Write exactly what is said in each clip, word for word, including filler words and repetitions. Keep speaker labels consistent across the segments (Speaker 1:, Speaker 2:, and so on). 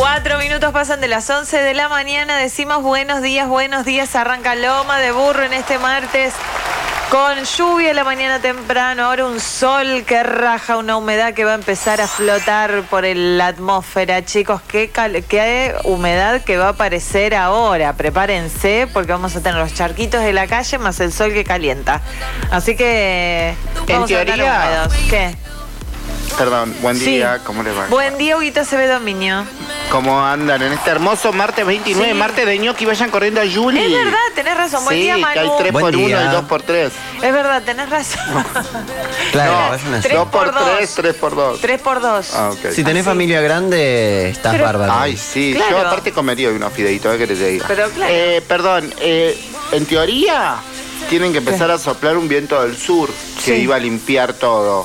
Speaker 1: Cuatro minutos pasan de las once de la mañana. Decimos buenos días, buenos días. Arranca Loma de Burro en este martes. Con lluvia en la mañana temprano, ahora un sol que raja, una humedad que va a empezar a flotar por el- la atmósfera. Chicos, qué, cal- qué humedad que va a aparecer ahora. Prepárense porque vamos a tener los charquitos de la calle más el sol que calienta. Así que vamos
Speaker 2: En
Speaker 1: a estar
Speaker 2: teoría-
Speaker 1: húmedos. ¿Qué?
Speaker 2: Perdón, buen
Speaker 1: Sí.
Speaker 2: día, ¿cómo les va?
Speaker 1: Buen día, Huguito Acevedo Miño.
Speaker 2: ¿Cómo andan en este hermoso martes veintinueve,
Speaker 1: Sí.
Speaker 2: martes de ñoqui? Vayan corriendo a Juli.
Speaker 1: Es verdad, tenés razón. Buen
Speaker 2: sí,
Speaker 1: día,
Speaker 2: que hay
Speaker 1: Manu.
Speaker 2: tres
Speaker 3: Buen
Speaker 2: por uno
Speaker 3: día.
Speaker 2: y dos por tres.
Speaker 1: Es verdad, tenés razón.
Speaker 3: Claro,
Speaker 2: No,
Speaker 3: es una-
Speaker 1: tres
Speaker 2: dos por
Speaker 1: por dos.
Speaker 2: tres, tres por dos.
Speaker 1: Tres por dos.
Speaker 2: Ah, ok.
Speaker 3: Si tenés familia grande, estás
Speaker 1: Pero-
Speaker 3: bárbaro.
Speaker 2: Ay, sí,
Speaker 1: Claro.
Speaker 2: yo aparte comería hoy unos fideitos, ¿eh? Que te diga.
Speaker 1: Pero claro.
Speaker 2: Eh, perdón, eh, en teoría tienen que empezar a soplar un viento del sur que
Speaker 1: Sí.
Speaker 2: iba a limpiar todo.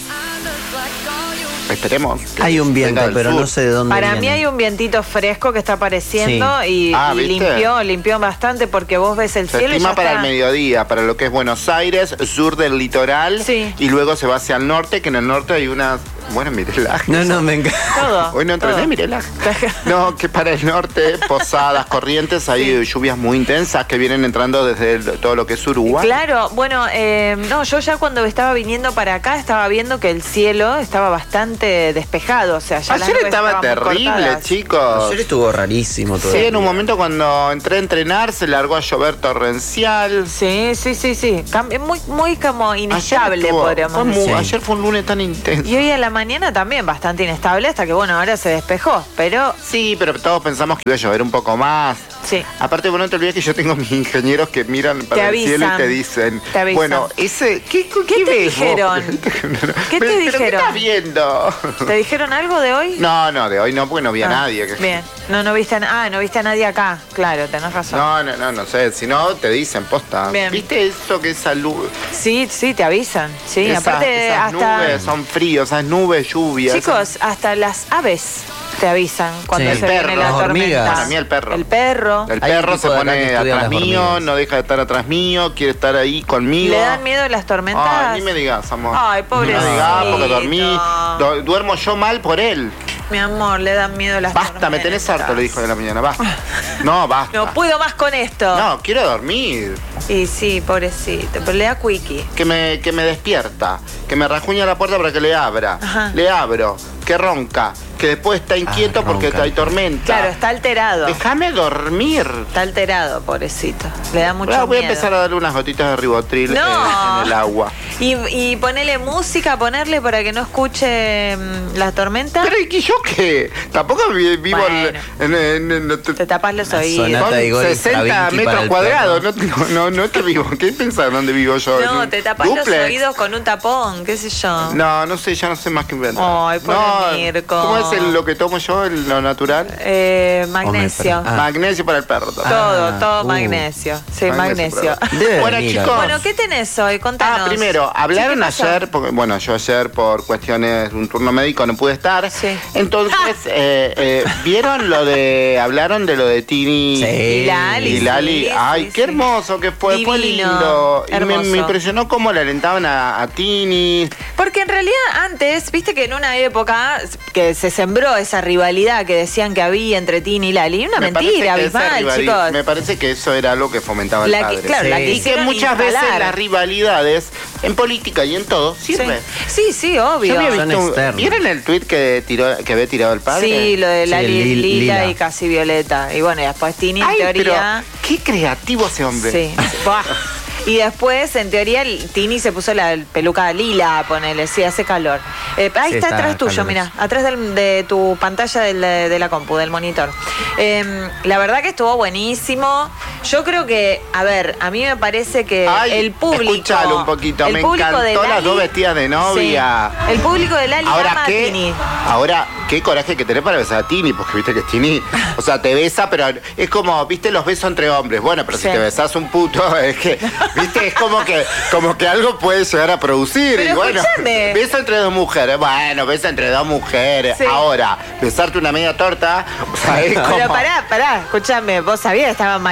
Speaker 2: Esperemos. que
Speaker 3: Hay un viento,
Speaker 2: venga del
Speaker 3: pero
Speaker 2: sur.
Speaker 3: no sé de dónde
Speaker 1: Para
Speaker 3: viene.
Speaker 1: mí hay un vientito fresco que está apareciendo
Speaker 3: Sí.
Speaker 1: y,
Speaker 2: Ah,
Speaker 1: y
Speaker 2: ¿viste?
Speaker 1: limpió, limpió bastante porque vos ves el
Speaker 2: Se
Speaker 1: cielo y
Speaker 2: estima
Speaker 1: ya
Speaker 2: para
Speaker 1: está.
Speaker 2: el mediodía, para lo que es Buenos Aires, sur del litoral,
Speaker 1: Sí.
Speaker 2: y luego se va hacia el norte, que en el norte hay unas... Bueno, Mirela.
Speaker 3: No, no, me encanta.
Speaker 1: Todo.
Speaker 2: Hoy no entrené,
Speaker 1: todo.
Speaker 2: Mirela. No, que para el norte, Posadas, Corrientes, hay lluvias muy intensas que vienen entrando desde el- todo lo que es Uruguay.
Speaker 1: Claro, bueno, eh, no, yo ya cuando estaba viniendo para acá estaba viendo que el cielo estaba bastante despejado, o sea, ya las
Speaker 2: Ayer
Speaker 1: nubes
Speaker 2: estaba
Speaker 1: estaban muy
Speaker 2: terrible,
Speaker 1: cortadas.
Speaker 2: chicos.
Speaker 3: Ayer estuvo rarísimo todo.
Speaker 2: Sí,
Speaker 3: el
Speaker 2: en un
Speaker 3: día.
Speaker 2: momento cuando entré a entrenar se largó a llover torrencial.
Speaker 1: Sí, sí, sí, sí, Cam- muy, muy como inestable,
Speaker 2: estuvo-
Speaker 1: podríamos
Speaker 2: fue muy-
Speaker 1: decir.
Speaker 2: ayer fue un lunes tan intenso.
Speaker 1: Y hoy a la mañana también bastante inestable hasta que, bueno, ahora se despejó, pero
Speaker 2: Sí, pero todos pensamos que iba a llover un poco más.
Speaker 1: sí.
Speaker 2: Aparte, bueno, no te olvides que yo tengo mis ingenieros que miran para el cielo y
Speaker 1: avisan.
Speaker 2: te dicen,
Speaker 1: Te avisan.
Speaker 2: bueno, ese, ¿qué, qué,
Speaker 1: ¿Qué te
Speaker 2: ves vos?
Speaker 1: dijeron?
Speaker 2: ¿Qué
Speaker 1: ¿Qué te
Speaker 2: pero, ¿Pero qué
Speaker 1: dijeron?
Speaker 2: estás viendo?
Speaker 1: ¿Te dijeron algo de hoy?
Speaker 2: No, no, de hoy no, porque no vi a
Speaker 1: Ah,
Speaker 2: nadie. que-
Speaker 1: Bien. No, no viste a, na- ah, no viste a nadie acá. Claro, tenés razón.
Speaker 2: No, no, no, no sé. Si no, te dicen, posta.
Speaker 1: Bien.
Speaker 2: ¿Viste eso que esa luz?
Speaker 1: Sí, sí, te avisan. Sí,
Speaker 2: esas,
Speaker 1: aparte
Speaker 2: esas
Speaker 1: hasta
Speaker 2: nubes son fríos, esas nubes, lluvias.
Speaker 1: chicos, hasta las aves te avisan cuando
Speaker 3: Sí.
Speaker 1: se
Speaker 2: El
Speaker 1: viene
Speaker 2: perro.
Speaker 1: la
Speaker 3: Las
Speaker 1: tormenta.
Speaker 3: hormigas.
Speaker 2: Para mí el perro.
Speaker 1: El perro.
Speaker 2: El
Speaker 3: Hay un
Speaker 2: perro
Speaker 3: tipo
Speaker 2: se
Speaker 3: de acá
Speaker 2: pone
Speaker 3: que estudia
Speaker 2: atrás
Speaker 3: las
Speaker 2: mío,
Speaker 3: hormigas.
Speaker 2: no deja de estar atrás mío, quiere estar ahí conmigo.
Speaker 1: ¿Le dan miedo las tormentas?
Speaker 2: Ay, ni me digas, amor.
Speaker 1: Ay, pobrecito.
Speaker 2: No me digas, porque dormí, do- duermo yo mal por él.
Speaker 1: Mi amor, le dan miedo las
Speaker 2: Basta,
Speaker 1: tormentas.
Speaker 2: me tenés harto, le dijo de la mañana, basta. No, basta.
Speaker 1: No puedo más con esto.
Speaker 2: No, quiero dormir.
Speaker 1: Y sí, pobrecito, pero le da quickie.
Speaker 2: Que me, que me despierta, que me rajuña la puerta para que le abra.
Speaker 1: Ajá.
Speaker 2: Le abro, que ronca, que después está inquieto
Speaker 3: Ah,
Speaker 2: porque
Speaker 3: ronca.
Speaker 2: hay tormenta.
Speaker 1: Claro, está alterado.
Speaker 2: Déjame dormir.
Speaker 1: Está alterado, pobrecito. Le da mucho
Speaker 2: Ahora voy a
Speaker 1: miedo.
Speaker 2: empezar a darle unas gotitas de ribotril
Speaker 1: No.
Speaker 2: en, en el agua.
Speaker 1: Y, y ponerle música, ponerle para que no escuche mm, la tormenta.
Speaker 2: Pero ¿y yo qué? Tampoco vi- vivo
Speaker 1: Bueno.
Speaker 2: en, en- en- en-
Speaker 1: Te tapas los
Speaker 3: Una
Speaker 1: oídos.
Speaker 3: sonata
Speaker 2: son
Speaker 3: de Igor
Speaker 2: sesenta
Speaker 3: Stravinsky para
Speaker 2: metros
Speaker 3: el
Speaker 2: cuadrados. No,
Speaker 3: perro.
Speaker 2: no, no, no es que vivo. ¿Qué pensás dónde vivo yo? ¿En
Speaker 1: No,
Speaker 2: un
Speaker 1: te tapas los
Speaker 2: dúplex?
Speaker 1: oídos con un tapón, qué sé yo.
Speaker 2: No, no sé, ya no sé más que inventar.
Speaker 1: Ay, pobre
Speaker 2: no,
Speaker 1: Mirko.
Speaker 2: ¿Cómo es el- lo que tomo yo, el- lo natural?
Speaker 1: Eh, magnesio.
Speaker 3: Ah.
Speaker 2: Magnesio para el perro. también.
Speaker 1: Todo,
Speaker 3: Ah,
Speaker 1: todo
Speaker 3: uh.
Speaker 1: magnesio. Sí, magnesio.
Speaker 2: para el perro.
Speaker 3: Debe
Speaker 2: Bueno,
Speaker 3: venir,
Speaker 2: chicos.
Speaker 1: Bueno, ¿qué tenés hoy? Contanos.
Speaker 2: Ah, primero, hablaron
Speaker 1: Sí, ¿qué pasó?
Speaker 2: ayer, porque, bueno, yo ayer por cuestiones de un turno médico no pude estar.
Speaker 1: Sí.
Speaker 2: Entonces, eh, eh, ¿vieron lo de, hablaron de lo de Tini
Speaker 3: Sí.
Speaker 1: Y Lali.
Speaker 2: y Lali?
Speaker 1: sí,
Speaker 2: Ay,
Speaker 1: sí,
Speaker 2: qué
Speaker 1: sí.
Speaker 2: hermoso que fue, fue
Speaker 1: Divino,
Speaker 2: lindo. Y me,
Speaker 1: hermoso.
Speaker 2: me impresionó cómo le alentaban a, a Tini.
Speaker 1: Porque en realidad antes, viste que en una época que se sembró esa rivalidad que decían que había entre Tini y Lali, una
Speaker 2: Me parece
Speaker 1: mentira
Speaker 2: que esa
Speaker 1: abismal,
Speaker 2: rivali-
Speaker 1: chicos.
Speaker 2: Me parece que eso era algo que fomentaba el
Speaker 1: La que-
Speaker 2: padre.
Speaker 1: claro, la que
Speaker 3: Sí.
Speaker 2: Y que
Speaker 1: hicieron
Speaker 2: muchas veces
Speaker 1: instalar.
Speaker 2: las rivalidades en política y en todo
Speaker 1: Sí.
Speaker 2: sirven.
Speaker 1: Sí, sí, obvio.
Speaker 2: Yo había
Speaker 3: Son
Speaker 2: visto un-
Speaker 3: externos.
Speaker 2: ¿Vieron el tuit que tiró, que había tirado el padre?
Speaker 1: Sí, lo de
Speaker 3: Sí,
Speaker 1: Lali
Speaker 3: el li-
Speaker 1: Lila,
Speaker 3: lila.
Speaker 1: y casi Violeta. Y bueno, y después Tini, en
Speaker 2: Ay,
Speaker 1: teoría.
Speaker 2: pero qué creativo ese hombre.
Speaker 1: Sí. Buah. Y después, en teoría, el Tini se puso la peluca lila, ponele, sí, hace calor. Eh, ahí
Speaker 3: Sí,
Speaker 1: está,
Speaker 3: está
Speaker 1: atrás tuyo,
Speaker 3: caluroso.
Speaker 1: mira, atrás del- de tu pantalla del- de la compu, del monitor. Eh, la verdad que estuvo buenísimo. Yo creo que, a ver, a mí me parece que
Speaker 2: Ay,
Speaker 1: el público...
Speaker 2: escuchalo un poquito,
Speaker 1: el
Speaker 2: me
Speaker 1: público
Speaker 2: encantó
Speaker 1: de
Speaker 2: las
Speaker 1: Lali-
Speaker 2: dos vestidas de novia.
Speaker 1: Sí, el público de Lali ama
Speaker 2: Ahora
Speaker 1: a
Speaker 2: qué,
Speaker 1: Tini.
Speaker 2: ahora qué coraje que tenés para besar a Tini, porque viste que es Tini, o sea, te besa, pero es como, viste los besos entre hombres. Bueno, pero
Speaker 1: Sí.
Speaker 2: si te besás un puto, es que, viste, es como que, como que algo puede llegar a producir.
Speaker 1: Pero
Speaker 2: y bueno,
Speaker 1: escúchame.
Speaker 2: beso entre dos mujeres, bueno, beso entre dos mujeres.
Speaker 1: Sí.
Speaker 2: Ahora, besarte una media torta, o sea, es como.
Speaker 1: Pero pará, pará, escúchame, vos sabías que estaba Marilina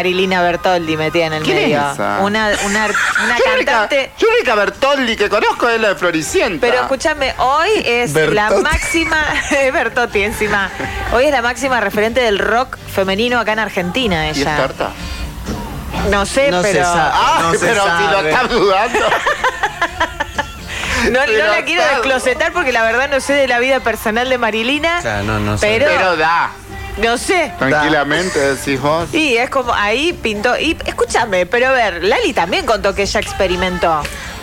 Speaker 1: Bertoldi metida en el
Speaker 2: ¿Quién
Speaker 1: medio.
Speaker 2: es esa?
Speaker 1: Una, una, una
Speaker 2: Yo única,
Speaker 1: cantante.
Speaker 2: yo única Bertoldi que conozco es la de Floricienta.
Speaker 1: Pero escúchame, hoy es
Speaker 3: Bertotti.
Speaker 1: la máxima. Bertotti encima. Hoy es la máxima referente del rock femenino acá en Argentina,
Speaker 2: ¿Y es
Speaker 1: ella.
Speaker 2: torta?
Speaker 1: No sé,
Speaker 3: No se
Speaker 1: pero.
Speaker 3: sabe.
Speaker 2: Ah,
Speaker 3: No se
Speaker 2: pero si lo
Speaker 3: sabe.
Speaker 2: estás dudando.
Speaker 1: No, no
Speaker 2: Pero
Speaker 1: la quiero
Speaker 2: claro.
Speaker 1: desclosetar porque la verdad no sé de la vida personal de Marilina.
Speaker 3: Claro, no, no sé.
Speaker 1: pero,
Speaker 2: Pero da.
Speaker 1: no sé.
Speaker 2: Tranquilamente decís vos.
Speaker 1: Y es como ahí pintó. Y escúchame, pero a ver, Lali también contó que ella experimentó.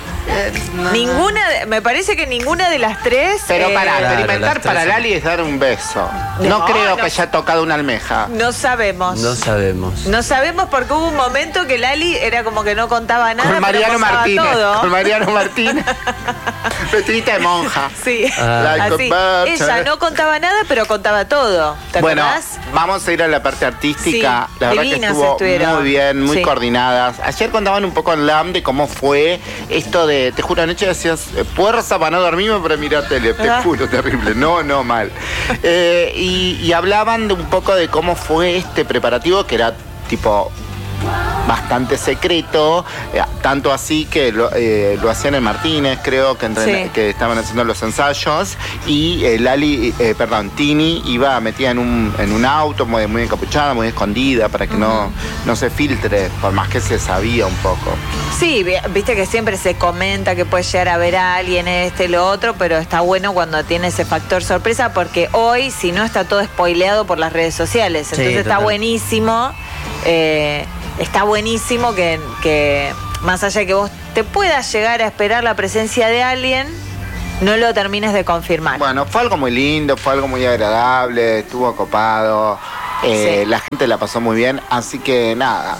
Speaker 1: Ninguna, de- me parece que ninguna de las tres.
Speaker 2: Pero
Speaker 1: eh,
Speaker 2: para
Speaker 3: Claro,
Speaker 2: experimentar
Speaker 3: las
Speaker 2: para
Speaker 3: tres.
Speaker 2: Lali es dar un beso. No,
Speaker 1: No,
Speaker 2: creo
Speaker 1: no.
Speaker 2: que haya tocado una almeja.
Speaker 1: No sabemos.
Speaker 3: No sabemos.
Speaker 1: No sabemos porque hubo un momento que Lali era como que no contaba nada.
Speaker 2: Con Mariano
Speaker 1: pero posaba
Speaker 2: Martínez.
Speaker 1: todo.
Speaker 2: Con Mariano Martínez. Vestidita de monja.
Speaker 1: Sí,
Speaker 3: Ah.
Speaker 1: así.
Speaker 2: Like a bird.
Speaker 1: Ella no contaba nada, pero contaba todo. ¿Te
Speaker 2: Bueno,
Speaker 1: acordás?
Speaker 2: vamos a ir a la parte artística.
Speaker 1: Sí,
Speaker 2: la verdad que
Speaker 1: divinas
Speaker 2: estuvo
Speaker 1: estuvieron.
Speaker 2: muy bien, muy
Speaker 1: Sí.
Speaker 2: coordinadas. Ayer contaban un poco en L A M de cómo fue esto de, te juro, anoche decías, eh, fuerza para no dormirme para mirar tele. Te
Speaker 1: Ah.
Speaker 2: juro, terrible. No, no, mal. Eh, y, y hablaban de un poco de cómo fue este preparativo que era tipo bastante secreto, eh, tanto así que lo, eh, lo hacían en Martínez, creo que, entren-
Speaker 1: Sí.
Speaker 2: que estaban haciendo los ensayos y eh, Lali, eh, perdón, Tini iba metida en un, en un auto muy, muy encapuchada, muy escondida para que no, no se filtre, por más que se sabía un poco.
Speaker 1: Sí, vi- viste que siempre se comenta que puede llegar a ver a alguien, este, lo otro, pero está bueno cuando tiene ese factor sorpresa porque hoy, si no, está todo spoileado por las redes sociales.
Speaker 3: Sí,
Speaker 1: Entonces está
Speaker 3: total.
Speaker 1: buenísimo, eh, está buenísimo que, que más allá de que vos te puedas llegar a esperar la presencia de alguien, no lo termines de confirmar.
Speaker 2: Bueno, fue algo muy lindo, fue algo muy agradable, estuvo copado, eh,
Speaker 1: Sí.
Speaker 2: la gente la pasó muy bien, así que nada.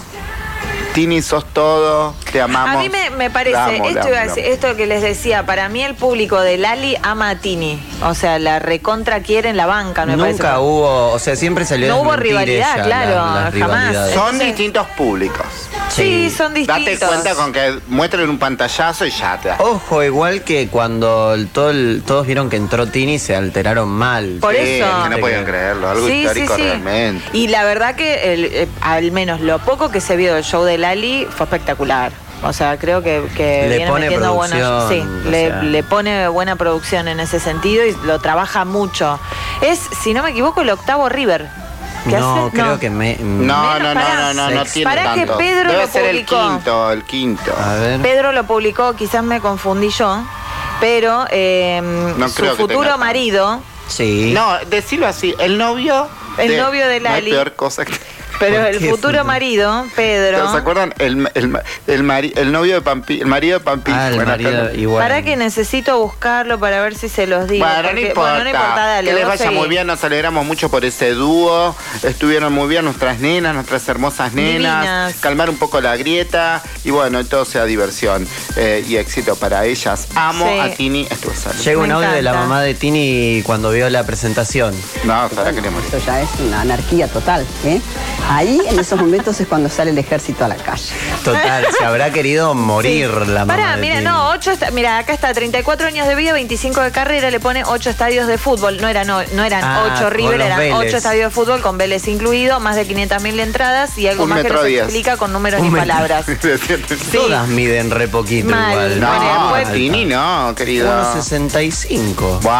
Speaker 2: Tini, sos todo, te amamos.
Speaker 1: A mí me, me parece,
Speaker 2: La amo, la
Speaker 1: esto,
Speaker 2: amo,
Speaker 1: iba a
Speaker 2: la
Speaker 1: decir-
Speaker 2: amo.
Speaker 1: esto que les decía, para mí el público de Lali ama a Tini. O sea, la recontra quiere en la banca, me parece.
Speaker 3: Nunca hubo, o sea, siempre salió
Speaker 1: No
Speaker 3: a
Speaker 1: hubo
Speaker 3: desmentir
Speaker 1: rivalidad,
Speaker 3: ella
Speaker 1: claro,
Speaker 3: la- las
Speaker 1: jamás.
Speaker 3: rivalidades.
Speaker 2: Son
Speaker 1: Entonces-
Speaker 2: distintos públicos.
Speaker 1: Sí,
Speaker 3: Sí.
Speaker 1: son distintos.
Speaker 2: Date cuenta con que muestren un pantallazo y ya te das.
Speaker 3: Ojo, igual que cuando el- todo el- todos vieron que entró Tini, se alteraron mal.
Speaker 1: Por
Speaker 2: Sí,
Speaker 1: eso.
Speaker 2: es que no podían creerlo, algo
Speaker 1: Sí,
Speaker 2: histórico
Speaker 1: sí, sí.
Speaker 2: realmente.
Speaker 1: Y la verdad que el- eh, al menos lo poco que se vio del show de Lali fue espectacular. O sea, creo que, que
Speaker 3: Le
Speaker 1: viene
Speaker 3: pone
Speaker 1: metiendo buenos.
Speaker 3: producción,
Speaker 1: Sí,
Speaker 3: o
Speaker 1: le,
Speaker 3: sea.
Speaker 1: le pone buena producción en ese sentido y lo trabaja mucho. Es, si no me equivoco, el octavo River. ¿Qué
Speaker 3: No,
Speaker 1: hace?
Speaker 3: creo que me.
Speaker 2: No, no, no,
Speaker 1: pará.
Speaker 2: no, no, no
Speaker 3: Sex.
Speaker 2: tiene
Speaker 1: Pará que
Speaker 2: tanto.
Speaker 1: Pedro
Speaker 2: Debe
Speaker 1: lo
Speaker 2: ser
Speaker 1: publicó.
Speaker 2: el quinto, el quinto.
Speaker 3: A ver.
Speaker 1: Pedro lo publicó, quizás me confundí yo, pero eh,
Speaker 2: No
Speaker 1: su
Speaker 2: creo que tenga
Speaker 1: futuro
Speaker 2: tanto.
Speaker 1: marido,
Speaker 3: Sí.
Speaker 2: No, decilo así, el novio.
Speaker 1: El novio de
Speaker 2: No hay
Speaker 1: Lali.
Speaker 2: peor cosa que.
Speaker 1: pero
Speaker 3: ¿Por
Speaker 1: el
Speaker 3: qué
Speaker 1: futuro
Speaker 3: futuro?
Speaker 1: marido, Pedro.
Speaker 2: ¿Se acuerdan? El, el, el, mari- el novio de Pampi, el marido de Pampi.
Speaker 3: Ah, el
Speaker 2: Bueno,
Speaker 3: marido
Speaker 2: acá no-
Speaker 3: igual.
Speaker 1: Para que necesito buscarlo para ver si se los digo.
Speaker 2: Bueno, no
Speaker 1: porque-
Speaker 2: importa.
Speaker 1: bueno, no importa, dale,
Speaker 2: que les
Speaker 1: vos
Speaker 2: vaya
Speaker 1: seguí.
Speaker 2: muy bien, nos alegramos mucho por ese dúo. Estuvieron muy bien nuestras nenas, nuestras hermosas nenas.
Speaker 1: Divinas.
Speaker 2: Calmar un poco la grieta y bueno, todo sea diversión eh, y éxito para ellas. Amo
Speaker 1: Sí.
Speaker 2: a Tini, estuvo sale.
Speaker 3: Llega un
Speaker 1: Me
Speaker 3: audio de la
Speaker 1: encanta.
Speaker 3: mamá de Tini cuando vio la presentación.
Speaker 2: No, Sara que le morí.
Speaker 4: Esto ya es una anarquía total. ¿eh? Ahí, en esos momentos, es cuando sale el ejército a la calle.
Speaker 3: Total, se habrá querido morir
Speaker 1: Sí.
Speaker 3: la mamá.
Speaker 1: Pará,
Speaker 3: de
Speaker 1: mira,
Speaker 3: Tini.
Speaker 1: no, ocho esta- mira, acá está, treinta y cuatro años de vida, veinticinco de carrera, le pone ocho estadios de fútbol. No eran, no, no eran
Speaker 3: Ah,
Speaker 1: ocho
Speaker 3: con
Speaker 1: River,
Speaker 3: los
Speaker 1: eran
Speaker 3: Vélez.
Speaker 1: ocho estadios de fútbol con Vélez incluido, más de quinientas mil entradas y algo
Speaker 2: Un
Speaker 1: más que
Speaker 2: metro
Speaker 1: nos
Speaker 2: diez.
Speaker 1: explica con números
Speaker 3: Un
Speaker 1: ni
Speaker 3: metro.
Speaker 1: palabras.
Speaker 3: Todas miden re poquito
Speaker 1: Mal.
Speaker 3: igual.
Speaker 2: No,
Speaker 1: Bueno, después-
Speaker 2: Tini no, querido.
Speaker 3: uno sesenta y cinco.
Speaker 2: Bueno.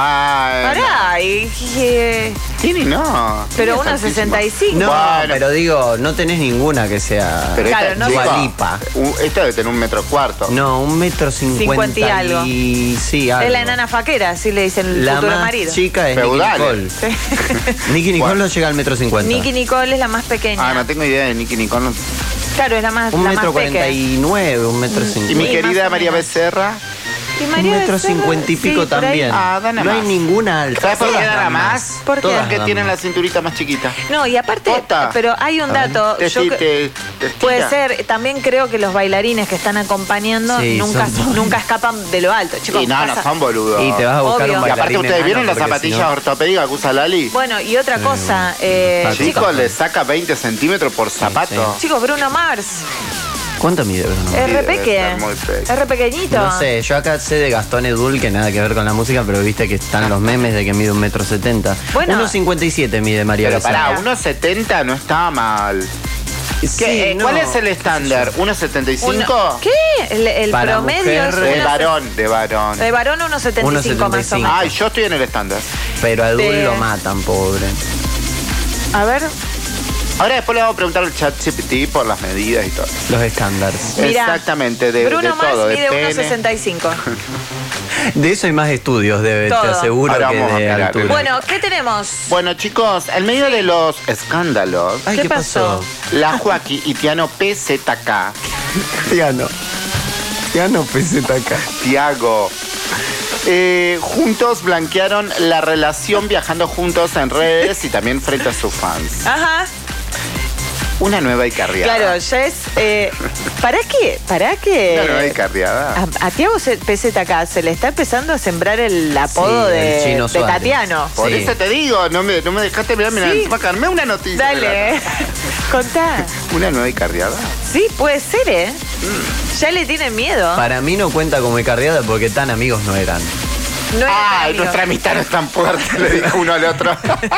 Speaker 1: Pará, y, y-
Speaker 2: Tini no.
Speaker 1: pero
Speaker 2: Tini
Speaker 1: uno
Speaker 2: es altísima.
Speaker 1: sesenta y cinco.
Speaker 3: No,
Speaker 2: Bueno.
Speaker 3: pero digo, no tenés ninguna que sea.
Speaker 2: Pero
Speaker 1: Claro,
Speaker 2: esta,
Speaker 1: no
Speaker 2: chica,
Speaker 3: Dua Lipa.
Speaker 2: u- esta debe tener un metro cuarto.
Speaker 3: No, un metro cincuenta,
Speaker 1: Cincuenta y algo.
Speaker 3: y- sí, algo.
Speaker 1: Es la enana faquera, así le dicen el
Speaker 3: La
Speaker 1: futuro
Speaker 3: más
Speaker 1: marido.
Speaker 3: chica es
Speaker 2: Feudales.
Speaker 3: Nicky Nicole. Nicky Nicole
Speaker 2: Bueno.
Speaker 3: no llega al metro cincuenta.
Speaker 1: Nicky Nicole es la más pequeña.
Speaker 2: Ah, no tengo idea de Nicky Nicole. no-
Speaker 1: Claro, es la más,
Speaker 3: Un
Speaker 1: la
Speaker 3: metro
Speaker 1: más
Speaker 3: cuarenta
Speaker 1: pequeña.
Speaker 3: y nueve, un metro
Speaker 2: Y mi
Speaker 3: cincuenta.
Speaker 1: más
Speaker 2: querida
Speaker 1: o
Speaker 2: María
Speaker 1: menos.
Speaker 2: Becerra.
Speaker 1: Y
Speaker 3: Un
Speaker 1: María
Speaker 3: metro
Speaker 1: Becerra,
Speaker 3: cincuenta y
Speaker 1: sí,
Speaker 3: pico
Speaker 1: por ahí.
Speaker 3: también.
Speaker 2: Ah, dana
Speaker 3: no hay
Speaker 2: más.
Speaker 3: ninguna alta.
Speaker 2: ¿Sabes por qué
Speaker 3: Todas
Speaker 2: gana
Speaker 3: dan
Speaker 2: más?
Speaker 1: ¿Por qué?
Speaker 3: Todas
Speaker 2: Porque
Speaker 3: dan
Speaker 2: tienen
Speaker 3: más.
Speaker 2: la cinturita más chiquita.
Speaker 1: No, y aparte,
Speaker 2: Posta.
Speaker 1: pero hay un dato.
Speaker 2: Te-
Speaker 1: yo
Speaker 2: te-
Speaker 1: que-
Speaker 2: te- te
Speaker 1: puede
Speaker 2: estira.
Speaker 1: ser, también creo que los bailarines que están acompañando
Speaker 3: Sí,
Speaker 1: nunca,
Speaker 3: son-
Speaker 1: nunca escapan de lo alto. Chicos,
Speaker 2: Y no, no
Speaker 1: pasa-
Speaker 2: son boludos.
Speaker 3: Y te vas a buscar
Speaker 1: Obvio.
Speaker 3: un
Speaker 2: Y aparte,
Speaker 3: bailarín
Speaker 2: ¿ustedes vieron
Speaker 3: enano,
Speaker 2: las
Speaker 3: porque si
Speaker 2: zapatillas
Speaker 3: no-
Speaker 2: ortopédicas que usa Lali?
Speaker 1: Bueno, y otra cosa, eh,
Speaker 3: Pato.
Speaker 1: chicos,
Speaker 2: Chicos, le saca veinte centímetros por zapato.
Speaker 1: chicos, Bruno Mars,
Speaker 3: ¿Cuánto mide Bruno?
Speaker 1: es
Speaker 2: Sí,
Speaker 1: re
Speaker 2: debe
Speaker 1: peque,
Speaker 2: estar muy peque.
Speaker 1: es re pequeñito.
Speaker 3: No sé, yo acá sé de Gastón Edul, que nada que ver con la música, pero viste que están los memes de que mide un metro setenta.
Speaker 1: Bueno.
Speaker 3: uno cincuenta y siete mide María
Speaker 2: Pero
Speaker 3: Becerra.
Speaker 2: pará, uno setenta no está mal. ¿Qué,
Speaker 3: Sí,
Speaker 2: eh,
Speaker 3: no.
Speaker 2: ¿Cuál es el estándar? ¿uno setenta y cinco?
Speaker 1: Uno- ¿Qué? El, el
Speaker 3: Para
Speaker 1: promedio
Speaker 3: mujer,
Speaker 1: es
Speaker 2: De
Speaker 1: uno-
Speaker 2: varón, de varón.
Speaker 1: De varón uno setenta y cinco más o menos.
Speaker 2: Ay, yo estoy en el estándar.
Speaker 3: Pero a Dul
Speaker 1: De-
Speaker 3: lo matan, pobre.
Speaker 1: A ver,
Speaker 2: Ahora después le vamos a preguntar al chat G P T por las medidas y todo.
Speaker 3: Los estándares.
Speaker 1: mirá,
Speaker 2: Exactamente, de,
Speaker 1: Bruno
Speaker 2: de
Speaker 1: Mars
Speaker 2: todo, de
Speaker 1: mide
Speaker 2: pene.
Speaker 1: uno sesenta y cinco.
Speaker 3: De eso hay más estudios, debe, te
Speaker 1: Todo.
Speaker 3: aseguro
Speaker 2: Ahora
Speaker 3: que
Speaker 2: vamos a
Speaker 3: de
Speaker 2: mirar.
Speaker 3: altura.
Speaker 1: Bueno, ¿qué tenemos?
Speaker 2: Bueno, chicos, en medio de los escándalos,
Speaker 3: Ay,
Speaker 1: ¿qué
Speaker 3: ¿qué pasó?
Speaker 2: la Joaquín y Tiano P Z K,
Speaker 3: Tiano. Tiano P Z K.
Speaker 2: Tiago, eh, juntos blanquearon la relación viajando juntos en redes y también frente a sus fans.
Speaker 1: Ajá.
Speaker 2: Una nueva y carriada.
Speaker 1: Claro, ya es. Eh, ¿Para qué? ¿Para qué?
Speaker 2: Una nueva y carriada.
Speaker 1: A, a Tiago P Z K se le está empezando a sembrar el apodo
Speaker 3: Sí,
Speaker 1: de,
Speaker 3: el Chino
Speaker 1: de
Speaker 3: Suárez.
Speaker 1: Tatiano.
Speaker 2: Por
Speaker 3: Sí.
Speaker 2: eso te digo, no me, no me dejaste mirar, mira,
Speaker 1: Sí.
Speaker 2: me una noticia.
Speaker 1: Dale, contá.
Speaker 2: Una nueva y carriada.
Speaker 1: Sí, puede ser, ¿eh? Ya le tienen miedo.
Speaker 3: Para mí no cuenta como carriada porque tan amigos no eran.
Speaker 1: No era
Speaker 2: Ay,
Speaker 1: amigo.
Speaker 2: nuestra amistad no es tan fuerte, le dijo uno al otro.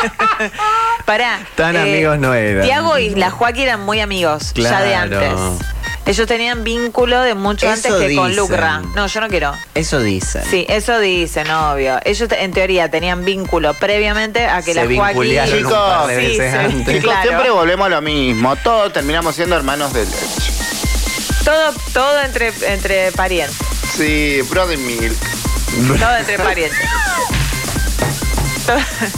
Speaker 1: Pará.
Speaker 3: Tan amigos no eran.
Speaker 1: Tiago y la Joaquín eran muy amigos, ya de
Speaker 3: Claro.
Speaker 1: antes. Ellos tenían vínculo de mucho
Speaker 3: Eso
Speaker 1: antes que con
Speaker 3: dicen.
Speaker 1: Lucra. No, yo no quiero.
Speaker 3: Eso dicen.
Speaker 1: Sí, eso dicen, obvio. Ellos te- en teoría tenían vínculo previamente a que
Speaker 3: Se
Speaker 1: la Joaquín...
Speaker 3: vinculearon
Speaker 2: Chicos,
Speaker 3: un par de
Speaker 1: sí,
Speaker 3: veces
Speaker 1: sí.
Speaker 3: antes.
Speaker 2: Chicos,
Speaker 1: Claro.
Speaker 2: siempre volvemos a lo mismo. Todos terminamos siendo hermanos de leche.
Speaker 1: Todo, todo entre, entre parientes.
Speaker 2: Sí, brother milk.
Speaker 1: Todo entre parientes. Todo-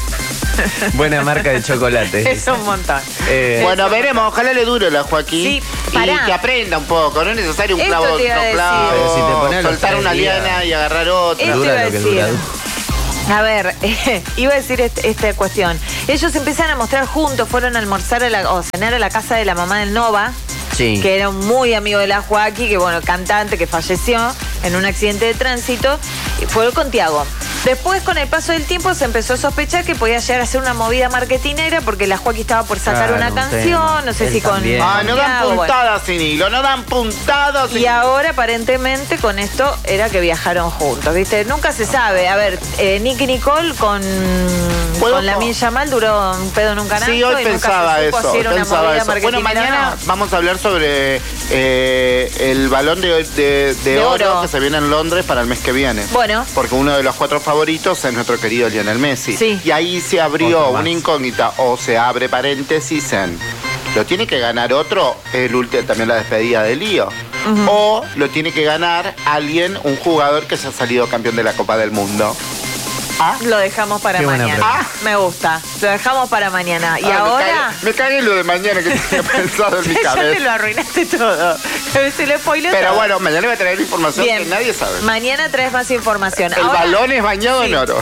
Speaker 3: Buena marca de chocolate.
Speaker 1: es un montón.
Speaker 3: Eh,
Speaker 2: Bueno, veremos. Ojalá le dure la Joaquín.
Speaker 1: Sí,
Speaker 2: y
Speaker 1: pará.
Speaker 2: que aprenda un poco. No es necesario un
Speaker 1: Esto
Speaker 2: clavo,
Speaker 1: te iba a
Speaker 2: otro
Speaker 1: decir.
Speaker 2: clavo.
Speaker 3: Pero si te pones a los
Speaker 2: soltar
Speaker 3: tres
Speaker 2: una
Speaker 3: días.
Speaker 2: liana y agarrar otra.
Speaker 1: Esto
Speaker 3: dura
Speaker 1: iba a
Speaker 3: lo que
Speaker 1: decir.
Speaker 3: dura.
Speaker 1: A ver, eh, iba a decir este- esta cuestión. Ellos empiezan a mostrar juntos, fueron a almorzar a la- o cenar a la casa de la mamá del Nova,
Speaker 3: Sí.
Speaker 1: que era un muy amigo de la Joaquín, que bueno, cantante que falleció en un accidente de tránsito, y fue con Tiago. Después, con el paso del tiempo, se empezó a sospechar que podía llegar a ser una movida marketinera porque la Joaquín estaba por sacar
Speaker 3: Claro,
Speaker 1: una
Speaker 3: un
Speaker 1: canción,
Speaker 3: tema.
Speaker 1: no sé
Speaker 3: Él
Speaker 1: si con,
Speaker 3: también.
Speaker 2: Ah,
Speaker 1: con
Speaker 2: no dan
Speaker 1: Tiago, bueno.
Speaker 2: puntadas sin hilo, no dan puntadas sin
Speaker 1: Y ahora aparentemente con esto era que viajaron juntos, ¿viste? Nunca se sabe. A ver, eh, Nicky Nicole con,
Speaker 2: ¿Puedo
Speaker 1: con la
Speaker 2: co-
Speaker 1: Min Yamal duró un pedo en un canasto.
Speaker 2: Sí, hoy
Speaker 1: y nunca
Speaker 2: pensaba
Speaker 1: se supo
Speaker 2: eso,
Speaker 1: si era una
Speaker 2: pensaba
Speaker 1: movida
Speaker 2: eso. Bueno,
Speaker 1: marketinera o
Speaker 2: mañana
Speaker 1: no.
Speaker 2: vamos a hablar sobre eh, el balón de, de- de
Speaker 1: De
Speaker 2: oro,
Speaker 1: oro.
Speaker 2: que se viene en Londres para el mes que viene.
Speaker 1: Bueno.
Speaker 2: Porque uno de los cuatro favoritos es nuestro querido Lionel Messi.
Speaker 1: Sí.
Speaker 2: Y ahí se abrió
Speaker 3: Otro más.
Speaker 2: una incógnita, o se abre paréntesis en, ¿lo tiene que ganar otro? El último, también la despedida de Lío. O lo tiene que ganar alguien, un jugador que se ha salido campeón de la Copa del Mundo. ¿Ah?
Speaker 1: Lo dejamos para
Speaker 3: Qué buena
Speaker 1: mañana.
Speaker 2: pregunta.
Speaker 1: Me gusta. Lo dejamos para mañana. Y
Speaker 2: Ah, me
Speaker 1: ahora.
Speaker 2: cagué- Me cagué en lo de mañana que tenía pensado en mi
Speaker 1: Ya te
Speaker 2: cabeza.
Speaker 1: lo arruinaste todo. Se lo spoileó
Speaker 2: Pero
Speaker 1: todo.
Speaker 2: bueno, mañana voy a traer información
Speaker 1: Bien.
Speaker 2: que nadie sabe.
Speaker 1: Mañana traes más información.
Speaker 2: El
Speaker 1: Ahora-
Speaker 2: balón es bañado
Speaker 1: Sí.
Speaker 2: en oro.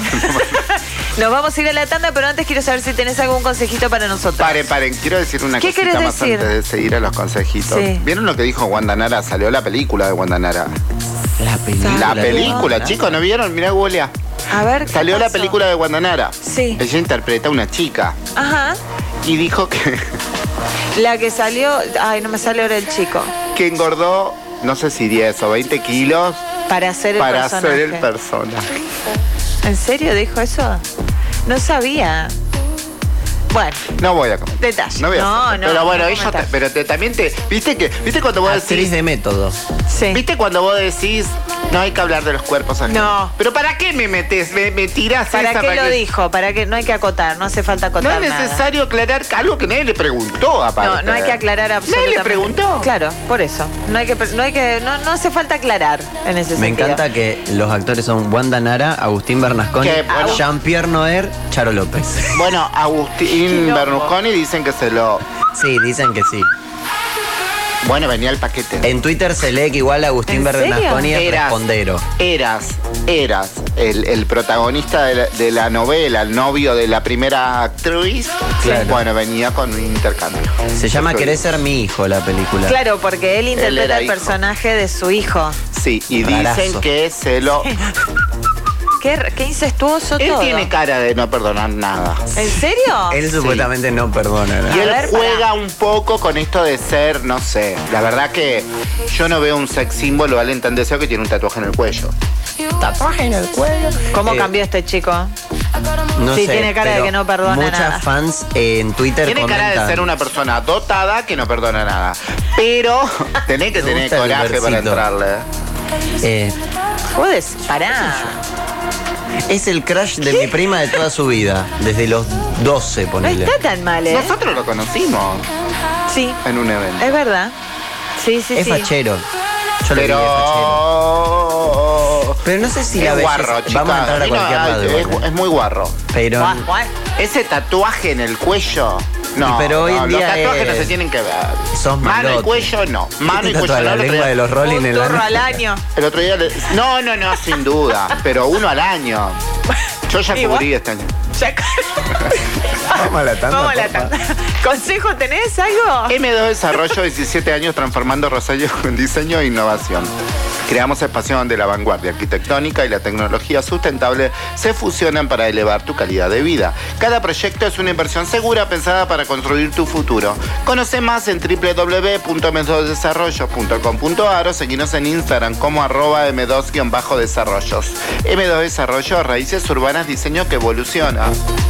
Speaker 1: Nos vamos a ir a la tanda, pero antes quiero saber si tenés algún consejito para nosotros.
Speaker 2: Paren, paren, quiero decir una
Speaker 1: ¿Qué
Speaker 2: cosita
Speaker 1: querés
Speaker 2: más
Speaker 1: decir?
Speaker 2: antes de seguir a los consejitos.
Speaker 1: Sí.
Speaker 2: ¿Vieron lo que dijo Wanda Nara? Salió la película de Wanda Nara.
Speaker 3: La película.
Speaker 2: La
Speaker 1: Salió.
Speaker 2: película, chicos, ¿no vieron? Mirá, Golia.
Speaker 1: A ver. ¿qué
Speaker 2: Salió la
Speaker 1: pasó?
Speaker 2: película de Wanda Nara.
Speaker 1: Sí.
Speaker 2: Ella interpreta a una chica
Speaker 1: Ajá.
Speaker 2: y dijo que,
Speaker 1: La que salió. Ay, no me sale ahora el chico.
Speaker 2: que engordó, no sé si diez o veinte kilos
Speaker 1: Para hacer el
Speaker 2: para
Speaker 1: personaje.
Speaker 2: ser el personaje.
Speaker 1: ¿En serio dijo eso? No sabía. Bueno,
Speaker 2: No voy a comentar.
Speaker 1: detalle.
Speaker 2: No voy a
Speaker 1: No,
Speaker 2: hacer.
Speaker 1: no,
Speaker 2: Pero bueno,
Speaker 1: no
Speaker 2: ella
Speaker 1: comentar.
Speaker 2: te- pero te- también te. ¿Viste que viste cuando vos
Speaker 3: Actriz
Speaker 2: decís.
Speaker 3: de método.
Speaker 1: sí.
Speaker 2: ¿Viste cuando vos decís no hay que hablar de los cuerpos ajenos?
Speaker 1: No.
Speaker 2: ¿Pero para qué me metes? ¿Me, me tirás
Speaker 1: ¿Para
Speaker 2: esa?
Speaker 1: qué lo
Speaker 2: que-
Speaker 1: dijo? ¿Para qué? No hay que acotar, no hace falta
Speaker 2: No
Speaker 1: acotar
Speaker 2: es
Speaker 1: nada.
Speaker 2: necesario aclarar algo que nadie le preguntó, aparte.
Speaker 1: No, no hay que aclarar absolutamente.
Speaker 2: Nadie le preguntó.
Speaker 1: Claro, por eso. No hay que, no hay que, no, no hace falta aclarar en ese
Speaker 3: Me
Speaker 1: sentido.
Speaker 3: encanta que los actores son Wanda Nara, Agustín Bernasconi,
Speaker 2: Que, bueno.
Speaker 3: Jean-Pierre Noer, Charo López.
Speaker 2: Bueno, Agustín
Speaker 1: Quilombo.
Speaker 2: Bernusconi dicen que se lo.
Speaker 3: Sí, dicen que sí.
Speaker 2: Bueno, venía el paquete.
Speaker 3: En Twitter se lee que igual Agustín
Speaker 1: ¿En serio?
Speaker 3: Bernasconi es
Speaker 2: Eras.
Speaker 3: respondero.
Speaker 2: Eras, eras el, el protagonista de la, de la novela, el novio de la primera actriz.
Speaker 3: Claro.
Speaker 2: Bueno, venía con un intercambio.
Speaker 3: Se llama
Speaker 2: Eso
Speaker 3: Querés
Speaker 2: hizo.
Speaker 3: ser mi hijo la película.
Speaker 1: Claro, porque él interpreta
Speaker 2: era
Speaker 1: el
Speaker 2: hijo.
Speaker 1: personaje de su hijo.
Speaker 2: Sí, y dicen
Speaker 3: Rarazo.
Speaker 2: que se lo.
Speaker 1: Qué, qué incestuoso
Speaker 2: Él
Speaker 1: todo.
Speaker 2: tiene cara de no perdonar nada.
Speaker 1: ¿En serio?
Speaker 3: Él supuestamente no perdona. ¿no?
Speaker 2: Y
Speaker 1: A
Speaker 2: él
Speaker 1: ver,
Speaker 2: juega
Speaker 1: pará.
Speaker 2: un poco con esto de ser, no sé, la verdad que yo no veo un sex símbolo, alguien tan deseo que tiene un tatuaje en el cuello.
Speaker 3: Tatuaje en el cuello.
Speaker 1: ¿Cómo
Speaker 3: Eh,
Speaker 1: cambió este chico?
Speaker 3: No
Speaker 1: Sí,
Speaker 3: sé,
Speaker 1: tiene cara de
Speaker 3: pero
Speaker 1: que no perdona
Speaker 3: muchas
Speaker 1: nada.
Speaker 3: fans eh, en Twitter
Speaker 2: Tiene cara
Speaker 3: comentan.
Speaker 2: de ser una persona dotada que no perdona nada. Pero tenés que
Speaker 3: Me
Speaker 2: tener
Speaker 3: gusta el
Speaker 2: coraje para
Speaker 3: versito.
Speaker 2: entrarle.
Speaker 3: eh,
Speaker 1: Puedes, pará.
Speaker 3: es el crush de mi prima de toda su vida, desde los doce,
Speaker 1: No
Speaker 3: ponele.
Speaker 1: está tan mal, ¿eh?
Speaker 2: Nosotros lo conocimos
Speaker 1: Sí,
Speaker 2: en un evento.
Speaker 1: es verdad. Sí, sí,
Speaker 3: Es
Speaker 1: sí.
Speaker 3: fachero. Yo lo diría fachero.
Speaker 2: Pero...
Speaker 3: Pero no sé si
Speaker 2: es
Speaker 3: la belleza-
Speaker 2: guarro, chicas.
Speaker 3: Vamos a entrar a
Speaker 2: mí no,
Speaker 3: cualquier
Speaker 2: ay,
Speaker 3: lado.
Speaker 2: es,
Speaker 3: igual.
Speaker 2: es muy guarro.
Speaker 3: Pero
Speaker 1: Guau, guau.
Speaker 2: Ese tatuaje en el cuello. No,
Speaker 3: Pero hoy
Speaker 2: no,
Speaker 3: en
Speaker 2: los
Speaker 3: día
Speaker 2: tatuajes
Speaker 3: es-
Speaker 2: no se tienen que ver.
Speaker 3: Sos
Speaker 2: Mano y
Speaker 3: malote.
Speaker 2: cuello no. Mano y
Speaker 3: Tatuaje
Speaker 2: cuello no.
Speaker 3: la
Speaker 2: El otro
Speaker 3: lengua
Speaker 2: día-
Speaker 3: de los Rolling
Speaker 1: Un
Speaker 3: en la
Speaker 1: turro al año.
Speaker 2: El otro día le- No, no, no, sin duda. Pero uno al año. Yo ya
Speaker 1: Igual.
Speaker 2: cubrí este año.
Speaker 1: Ya-
Speaker 3: Vamos a la tanda,
Speaker 1: Vamos a la
Speaker 3: porfa.
Speaker 1: tanda. ¿Consejo tenés algo?
Speaker 2: M dos Desarrollo, diecisiete años transformando Rosario en diseño e innovación. Creamos espacios donde la vanguardia arquitectónica y la tecnología sustentable se fusionan para elevar tu calidad de vida. Cada proyecto es una inversión segura pensada para construir tu futuro. Conoce más en w w w punto m dos desarrollos punto com punto a r o seguinos en Instagram como arroba m dos desarrollos. M dos Desarrollo, raíces urbanas, diseño que evoluciona.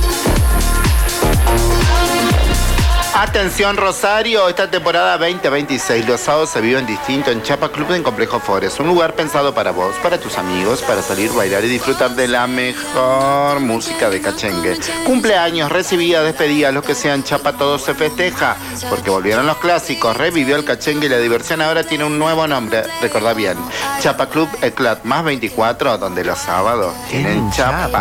Speaker 2: Atención Rosario, esta temporada veinte veintiséis, los sábados se viven distinto en Chapa Club en Complejo Forest, un lugar pensado para vos, para tus amigos, para salir, bailar y disfrutar de la mejor música de cachengue. Cumpleaños, recibida, despedida, lo que sea en Chapa todo se festeja, porque volvieron los clásicos, revivió el cachengue y la diversión ahora tiene un nuevo nombre, recordá bien, Chapa Club Eclat más veinticuatro, donde los sábados tienen
Speaker 3: Tienen
Speaker 2: chapa.